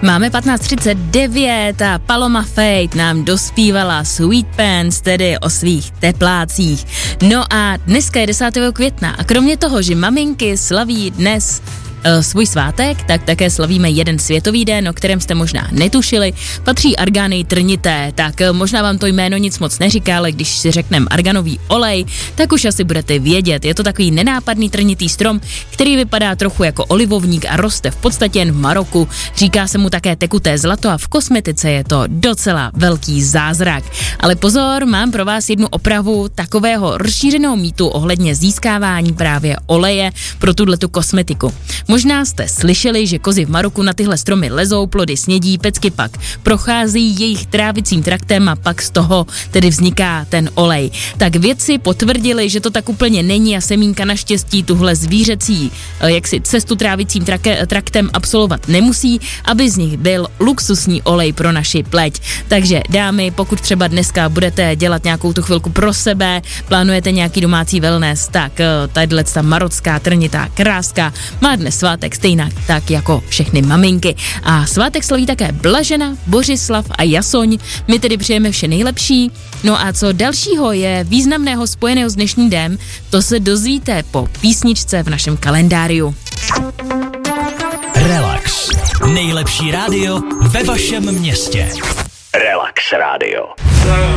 Máme 15:39 a Paloma Faith nám dospívala Sweet Pants, tedy o svých teplácích. No a dneska je 10. května a kromě toho, že maminky slaví dnes svůj svátek, tak také slavíme jeden světový den, o kterém jste možná netušili. Patří argány trnité, tak možná vám to jméno nic moc neříká, ale když si řekneme arganový olej, tak už asi budete vědět. Je to takový nenápadný trnitý strom, který vypadá trochu jako olivovník a roste v podstatě jen v Maroku. Říká se mu také tekuté zlato a v kosmetice je to docela velký zázrak. Ale pozor, mám pro vás jednu opravu takového rozšířeného mýtu ohledně získávání právě oleje pro tuhletu kosmetiku. Možná jste slyšeli, že kozy v Maroku na tyhle stromy lezou, plody snědí, pecky pak procházejí jejich trávicím traktem a pak z toho tedy vzniká ten olej. Tak vědci potvrdili, že to tak úplně není a semínka naštěstí tuhle zvířecí jaksi cestu trávicím traktem absolvovat nemusí, aby z nich byl luxusní olej pro naši pleť. Takže dámy, pokud třeba dneska budete dělat nějakou tu chvilku pro sebe, plánujete nějaký domácí wellness, tak tadyhleta marocká trnitá kráska má dnes svátek stejně tak jako všechny maminky. A svátek slaví také Blažena, Bořislav a Jasoň. My tedy přejeme vše nejlepší. No a co dalšího je významného spojeného s dnešním dnem, to se dozvíte po písničce v našem kalendáriu. Relax. Nejlepší rádio ve vašem městě. Relax Radio.